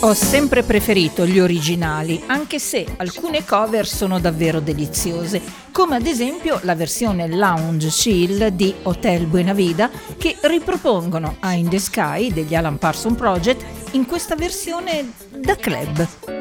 Ho sempre preferito gli originali, anche se alcune cover sono davvero deliziose, come ad esempio la versione lounge chill di Hotel Buenavida, che ripropongono Eye in the Sky degli Alan Parsons Project in questa versione da club.